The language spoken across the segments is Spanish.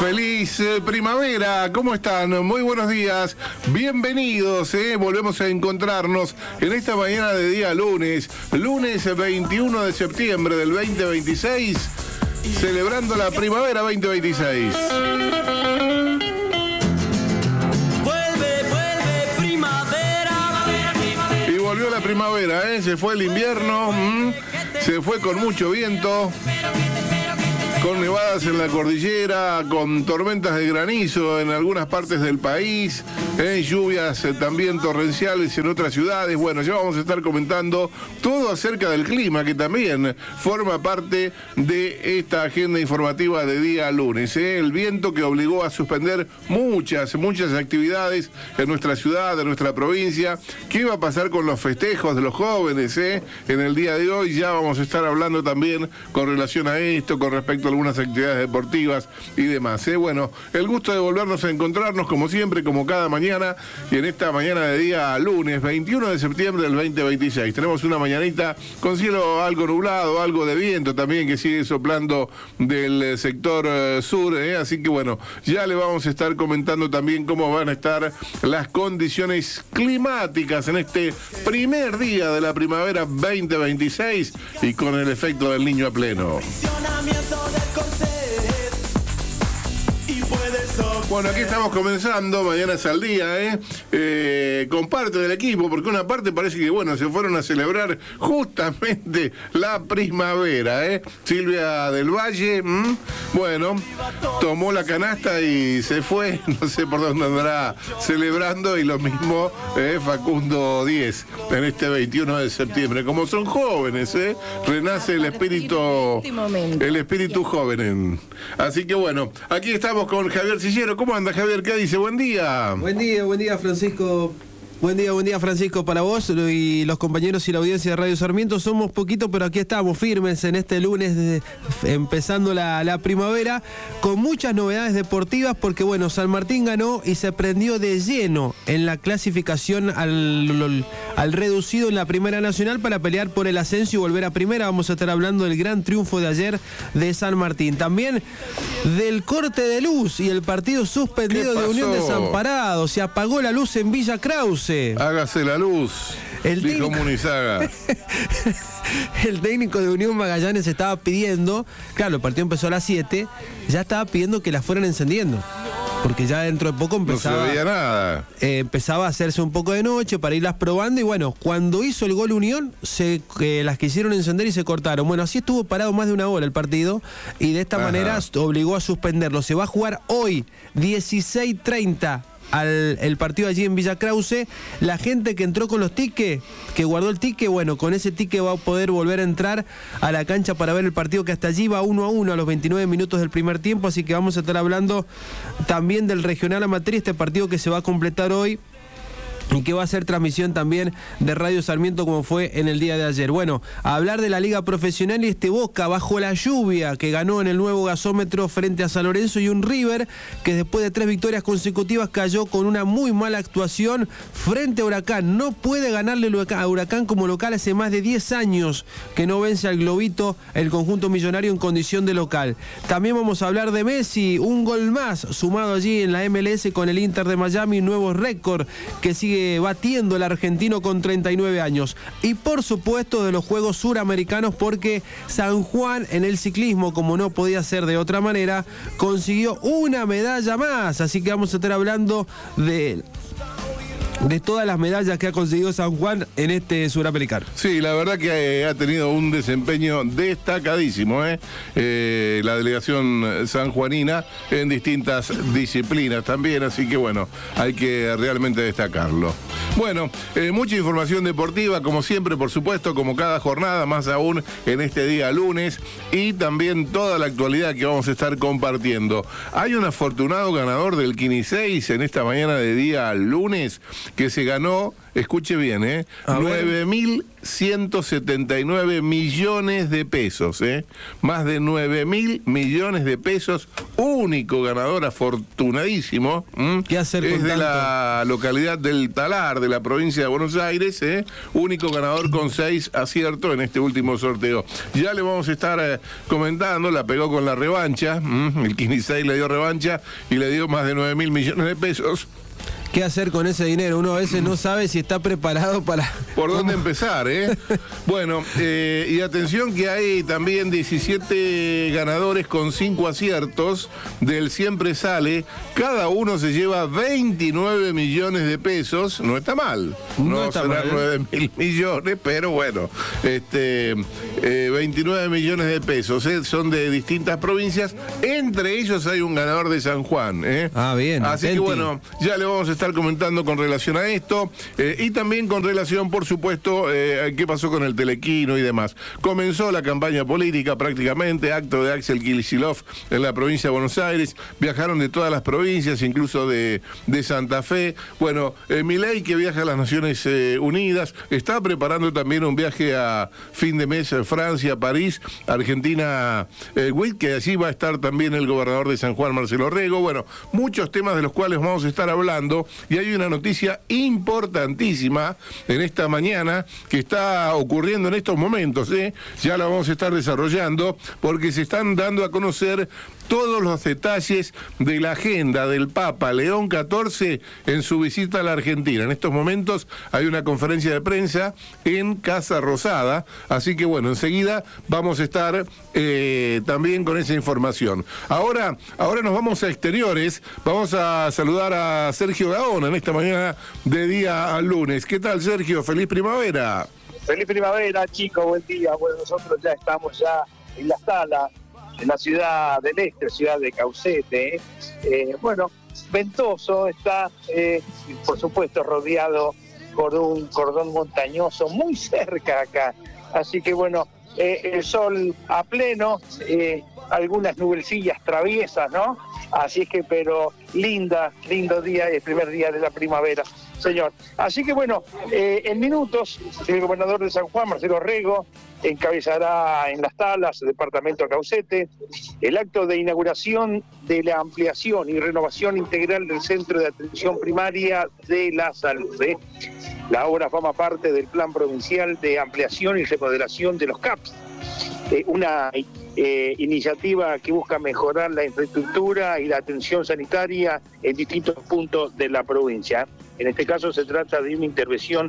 Feliz primavera, ¿cómo están? Muy buenos días, bienvenidos, volvemos a encontrarnos en esta mañana de día lunes 21 de septiembre del 2026, celebrando la primavera 2026. Y volvió la primavera, se fue el invierno, se fue con mucho viento, con nevadas en la cordillera, con tormentas de granizo en algunas partes del país, lluvias también torrenciales en otras ciudades. Bueno, ya vamos a estar comentando todo acerca del clima, que también forma parte de esta agenda informativa de día lunes. El viento que obligó a suspender muchas actividades en nuestra ciudad, en nuestra provincia. ¿Qué va a pasar con los festejos de los jóvenes en el día de hoy? Ya vamos a estar hablando también con relación a esto, con respecto a algunas actividades deportivas y demás. Bueno, el gusto de volvernos a encontrarnos como siempre, como cada mañana, y en esta mañana de día lunes 21 de septiembre del 2026. Tenemos una mañanita con cielo algo nublado, algo de viento también que sigue soplando del sector sur, así que bueno, ya le vamos a estar comentando también cómo van a estar las condiciones climáticas en este primer día de la primavera 2026 y con el efecto del niño a pleno. Bueno, aquí estamos comenzando, mañana es al día, con parte del equipo, porque una parte parece que, bueno, se fueron a celebrar justamente la primavera, Silvia del Valle, bueno, tomó la canasta y se fue, no sé por dónde andará celebrando, y lo mismo Facundo 10, en este 21 de septiembre. Como son jóvenes, renace el espíritu joven. Así que bueno, aquí estamos con Javier Sillero. ¿Cómo anda, Javier? ¿Qué dice? Buen día. Buen día, Francisco. Buen día, Francisco, para vos y los compañeros y la audiencia de Radio Sarmiento. Somos poquito, pero aquí estamos firmes en este lunes, empezando la primavera, con muchas novedades deportivas, porque bueno, San Martín ganó y se prendió de lleno en la clasificación al reducido en la Primera Nacional para pelear por el ascenso y volver a Primera. Vamos a estar hablando del gran triunfo de ayer de San Martín. También del corte de luz y el partido suspendido de Unión Desamparado. Se apagó la luz en Villa Krause. Hágase la luz, dijo Munizaga. El técnico de Unión Magallanes estaba pidiendo, claro, el partido empezó a las 7, ya estaba pidiendo que las fueran encendiendo, porque ya dentro de poco empezaba, no se veía nada. Empezaba a hacerse un poco de noche para irlas probando, y bueno, cuando hizo el gol Unión, las quisieron encender y se cortaron. Bueno, así estuvo parado más de una hora el partido, y de esta manera obligó a suspenderlo. Se va a jugar hoy, 16:30. El partido allí en Villa Krause. La gente que entró con los tickets, que guardó el ticket, bueno, con ese ticket va a poder volver a entrar a la cancha para ver el partido, que hasta allí va 1-1 a los 29 minutos del primer tiempo. Así que vamos a estar hablando también del Regional Amateur, este partido que se va a completar hoy y que va a ser transmisión también de Radio Sarmiento, como fue en el día de ayer. Bueno, a hablar de la Liga Profesional y este Boca bajo la lluvia, que ganó en el nuevo gasómetro frente a San Lorenzo, y un River que después de 3 victorias consecutivas cayó con una muy mala actuación frente a Huracán. No puede ganarle a Huracán como local, hace más de 10 años que no vence al Globito el conjunto millonario en condición de local. También vamos a hablar de Messi, un gol más sumado allí en la MLS con el Inter de Miami, un nuevo récord que sigue batiendo el argentino con 39 años. Y por supuesto de los Juegos Suramericanos, porque San Juan en el ciclismo, como no podía ser de otra manera, consiguió una medalla más. Así que vamos a estar hablando de todas las medallas que ha conseguido San Juan en este suramericano. Sí, la verdad que ha tenido un desempeño destacadísimo, la delegación sanjuanina en distintas disciplinas también, así que bueno, hay que realmente destacarlo. Bueno, mucha información deportiva, como siempre, por supuesto, como cada jornada, más aún en este día lunes, y también toda la actualidad que vamos a estar compartiendo. Hay un afortunado ganador del Kini 6 en esta mañana de día lunes, que se ganó, escuche bien, 9.179 millones de pesos, más de 9.000 millones de pesos único ganador afortunadísimo. ¿Qué hacer con es de tanto? la localidad del Talar, de la provincia de Buenos Aires, único ganador con 6 aciertos en este último sorteo. Ya le vamos a estar comentando, la pegó con la revancha, el 15 le dio revancha y le dio más de 9.000 millones de pesos. ¿Qué hacer con ese dinero? Uno a veces no sabe si está preparado para... ¿Por dónde empezar, Bueno, y atención que hay también 17 ganadores con 5 aciertos del Siempre Sale. Cada uno se lleva 29 millones de pesos. No está mal. No está serán mal, 9.000 millones, pero bueno. 29 millones de pesos. Son de distintas provincias. Entre ellos hay un ganador de San Juan. Ah, bien. Así que bueno, ya le vamos a estar comentando con relación a esto y también con relación, por supuesto, a qué pasó con el Telequino y demás. Comenzó la campaña política prácticamente, acto de Axel Kicillof en la provincia de Buenos Aires, viajaron de todas las provincias, incluso de Santa Fe. Bueno, Milei, que viaja a las Naciones Unidas, está preparando también un viaje a fin de mes a Francia, París, Argentina, que allí va a estar también el gobernador de San Juan, Marcelo Rego. Bueno, muchos temas de los cuales vamos a estar hablando. Y hay una noticia importantísima en esta mañana que está ocurriendo en estos momentos, ya la vamos a estar desarrollando, porque se están dando a conocer todos los detalles de la agenda del Papa León XIV en su visita a la Argentina. En estos momentos hay una conferencia de prensa en Casa Rosada, así que bueno, enseguida vamos a estar también con esa información. Ahora nos vamos a exteriores, vamos a saludar a Sergio Gaona en esta mañana de día al lunes. ¿Qué tal, Sergio? ¡Feliz primavera! Feliz primavera, chicos, buen día. Bueno, nosotros ya estamos en la sala, en la ciudad del este, ciudad de Caucete. Bueno, ventoso, está, por supuesto, rodeado por un cordón montañoso muy cerca acá. Así que bueno, el sol a pleno, algunas nubecillas traviesas, ¿no? Así es que, pero lindo día, el primer día de la primavera, señor. Así que bueno, en minutos, el gobernador de San Juan, Marcelo Rego, encabezará en Las Talas, departamento de Caucete, el acto de inauguración de la ampliación y renovación integral del Centro de Atención Primaria de la Salud. La obra forma parte del Plan Provincial de Ampliación y Remodelación de los CAPS, una iniciativa que busca mejorar la infraestructura y la atención sanitaria en distintos puntos de la provincia. En este caso se trata de una intervención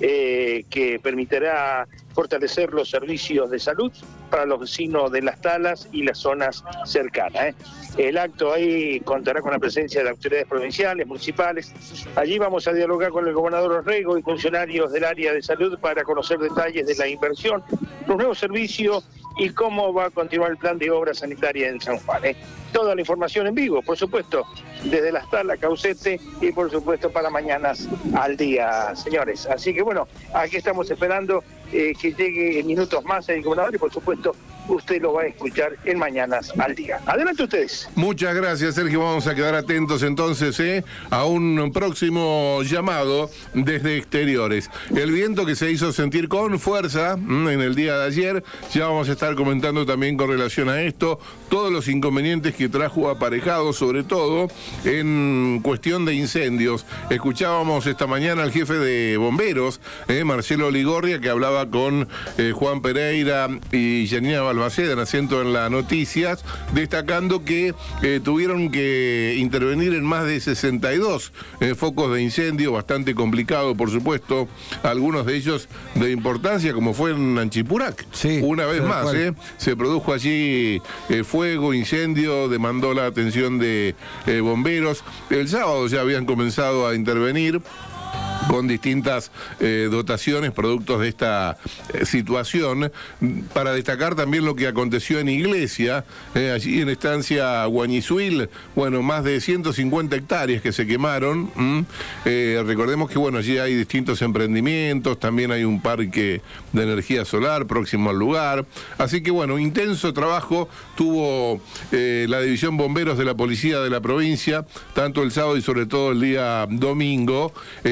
que permitirá fortalecer los servicios de salud para los vecinos de Las Talas y las zonas cercanas. El acto ahí contará con la presencia de autoridades provinciales, municipales. Allí vamos a dialogar con el gobernador Rego y funcionarios del área de salud para conocer detalles de la inversión, los nuevos servicios y cómo va a continuar el plan de obra sanitaria en San Juan. Toda la información en vivo, por supuesto, desde Las Talas, Caucete y por supuesto para Mañanas al Día, señores. Así que bueno, aquí estamos esperando que llegue en minutos más el gobernador y por supuesto usted lo va a escuchar en Mañanas al Día. Adelante ustedes. Muchas gracias, Sergio. Vamos a quedar atentos entonces a un próximo llamado desde exteriores. El viento que se hizo sentir con fuerza en el día de ayer, ya vamos a estar comentando también con relación a esto, todos los inconvenientes que trajo aparejados, sobre todo en cuestión de incendios. Escuchábamos esta mañana al jefe de bomberos, Marcelo Ligorria, que hablaba con Juan Pereira y Janina Balmaceda en Acento en las Noticias, destacando que tuvieron que intervenir en más de 62 focos de incendio, bastante complicado, por supuesto, algunos de ellos de importancia, como fue en Anchipurac. Sí, una vez más, se produjo allí fuego, incendio, demandó la atención de bomberos. El sábado ya habían comenzado a intervenir con distintas dotaciones, productos de esta situación, para destacar también lo que aconteció en Iglesia, allí en Estancia Guañizuil, bueno, más de 150 hectáreas que se quemaron. Recordemos que, bueno, allí hay distintos emprendimientos, también hay un parque de energía solar próximo al lugar, así que, bueno, intenso trabajo tuvo la División Bomberos de la Policía de la provincia, tanto el sábado y sobre todo el día domingo,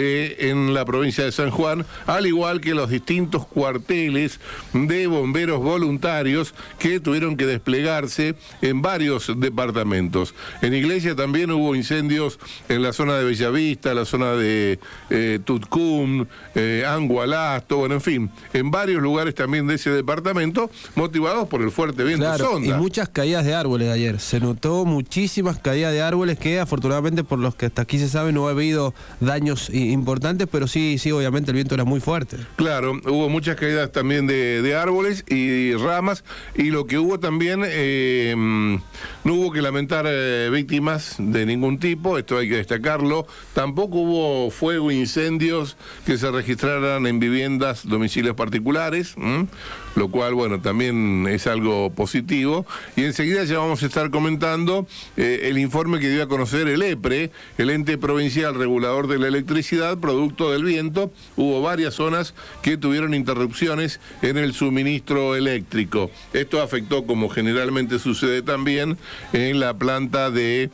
en la provincia de San Juan, al igual que los distintos cuarteles de bomberos voluntarios que tuvieron que desplegarse en varios departamentos. En Iglesia también hubo incendios en la zona de Bellavista, la zona de Tutcum, Angualasto, bueno, en fin, en varios lugares también de ese departamento, motivados por el fuerte viento sonda. Y muchas caídas de árboles ayer. Se notó muchísimas caídas de árboles que afortunadamente, por los que hasta aquí se sabe, no ha habido daños importantes, pero sí, obviamente el viento era muy fuerte. Claro, hubo muchas caídas también de árboles y ramas, y lo que hubo también, no hubo que lamentar víctimas de ningún tipo, esto hay que destacarlo. Tampoco hubo fuego e incendios que se registraran en viviendas, domicilios particulares, lo cual, bueno, también es algo positivo. Y enseguida ya vamos a estar comentando el informe que dio a conocer el EPRE, el ente provincial regulador de la electricidad, producto del viento. Hubo varias zonas que tuvieron interrupciones en el suministro eléctrico. Esto afectó, como generalmente sucede también, en la planta de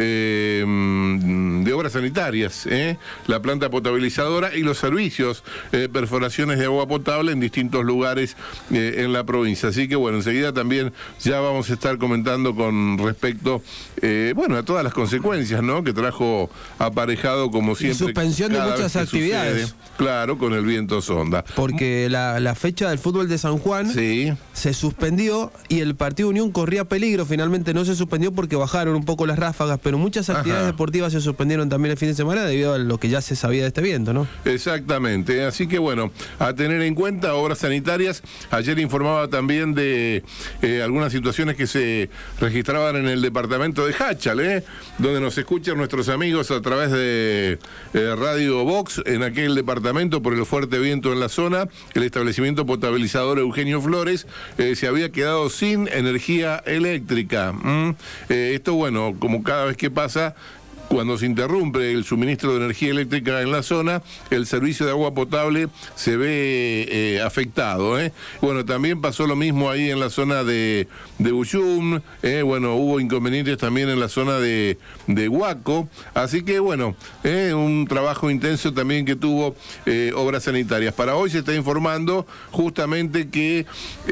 obras sanitarias, la planta potabilizadora y los servicios, perforaciones de agua potable en distintos lugares en la provincia. Así que bueno, enseguida también ya vamos a estar comentando con respecto, a todas las consecuencias, ¿no?, que trajo aparejado, como siempre, y suspensión de muchas actividades. Sucede, claro, con el viento sonda. Porque la fecha del fútbol de San Juan se suspendió y el partido Unión corría peligro. Finalmente no se suspendió porque bajaron un poco las ráfagas, pero muchas actividades deportivas se suspendieron también el fin de semana debido a lo que ya se sabía de este viento, ¿no? Exactamente, así que bueno, a tener en cuenta obras sanitarias. Ayer informaba también de algunas situaciones que se registraban en el departamento de Háchal, donde nos escuchan nuestros amigos a través de Radio Vox. En aquel departamento, por el fuerte viento en la zona, el establecimiento potabilizador Eugenio Flores se había quedado sin energía eléctrica. Esto, bueno, como cada vez que pasa, cuando se interrumpe el suministro de energía eléctrica en la zona, el servicio de agua potable se ve afectado. Bueno, también pasó lo mismo ahí en la zona de Uyum, bueno, hubo inconvenientes también en la zona de Huaco, así que bueno, un trabajo intenso también que tuvo obras sanitarias. Para hoy se está informando justamente que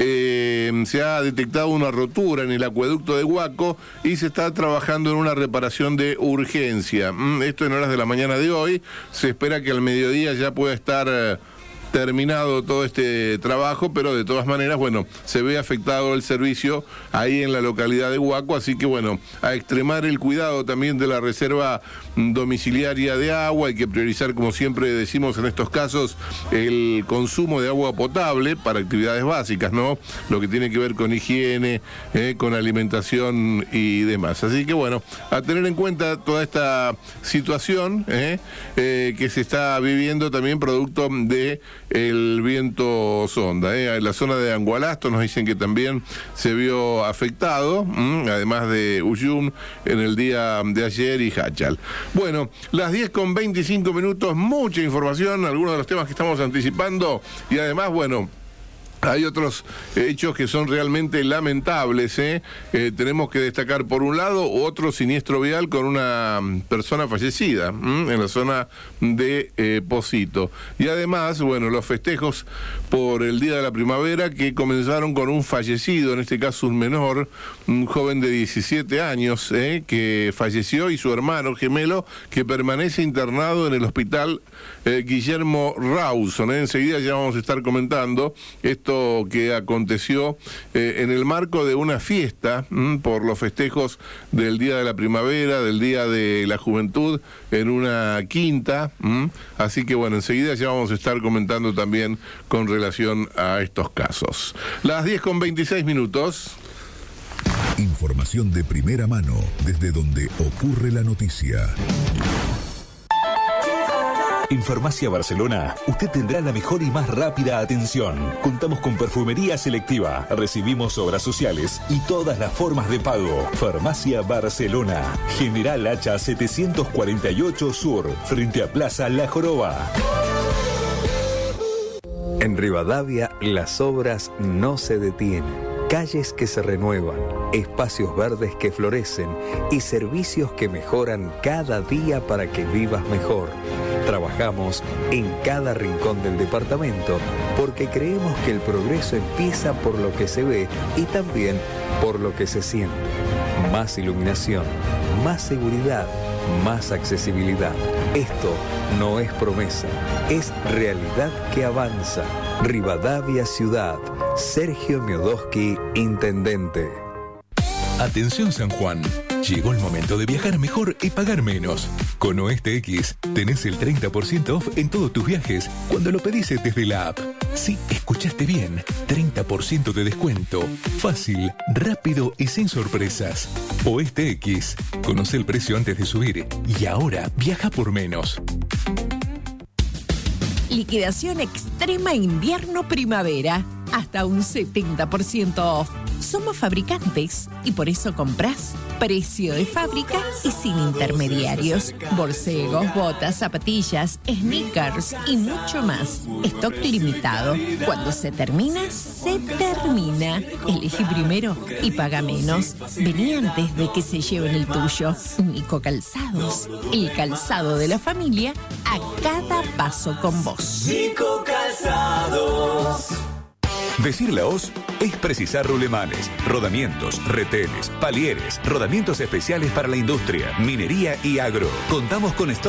se ha detectado una rotura en el acueducto de Huaco y se está trabajando en una reparación de urgencia. Esto en horas de la mañana de hoy. Se espera que al mediodía ya pueda estar terminado todo este trabajo, pero de todas maneras, bueno, se ve afectado el servicio ahí en la localidad de Huaco, así que bueno, a extremar el cuidado también de la reserva domiciliaria de agua. Hay que priorizar, como siempre decimos en estos casos, el consumo de agua potable para actividades básicas, ¿no? Lo que tiene que ver con higiene, con alimentación y demás. Así que bueno, a tener en cuenta toda esta situación que se está viviendo también producto de el viento sonda. En la zona de Angualasto nos dicen que también se vio afectado, además de Uyum en el día de ayer y Háchal. Bueno, las 10:25, mucha información, algunos de los temas que estamos anticipando y además, bueno, hay otros hechos que son realmente lamentables. Tenemos que destacar, por un lado, otro siniestro vial con una persona fallecida en la zona de Pocito. Y además, bueno, los festejos por el Día de la Primavera que comenzaron con un fallecido, en este caso un menor, un joven de 17 años, que falleció, y su hermano gemelo que permanece internado en el hospital Guillermo Rawson. Enseguida ya vamos a estar comentando esto que aconteció en el marco de una fiesta por los festejos del Día de la Primavera, del Día de la Juventud, en una quinta. Así que bueno, enseguida ya vamos a estar comentando también con relación a estos casos. Las 10:26. Información de primera mano desde donde ocurre la noticia. En Farmacia Barcelona, usted tendrá la mejor y más rápida atención. Contamos con perfumería selectiva, recibimos obras sociales y todas las formas de pago. Farmacia Barcelona, General Hacha 748 Sur, frente a Plaza La Joroba. En Rivadavia, las obras no se detienen. Calles que se renuevan, espacios verdes que florecen y servicios que mejoran cada día para que vivas mejor. Trabajamos en cada rincón del departamento porque creemos que el progreso empieza por lo que se ve y también por lo que se siente. Más iluminación, más seguridad, más accesibilidad. Esto no es promesa, es realidad que avanza. Rivadavia Ciudad. Sergio Miodoski, Intendente. Atención San Juan, llegó el momento de viajar mejor y pagar menos. Con Oeste X tenés el 30% off en todos tus viajes cuando lo pedís desde la app. Sí, escuchaste bien, 30% de descuento. Fácil, rápido y sin sorpresas. Oeste X, conoce el precio antes de subir y ahora viaja por menos. Liquidación extrema invierno-primavera. Hasta un 70% off. Somos fabricantes y por eso comprás precio de fábrica y sin intermediarios. Borcegos, botas, zapatillas, sneakers y mucho más. Stock limitado. Cuando se termina, se termina. Elegí primero y paga menos. Vení antes de que se lleven el tuyo. Nico Calzados. El calzado de la familia a cada paso con vos. Nico Calzados. Decir la hoz es precisar rulemanes, rodamientos, retenes, palieres, rodamientos especiales para la industria, minería y agro. Contamos con stock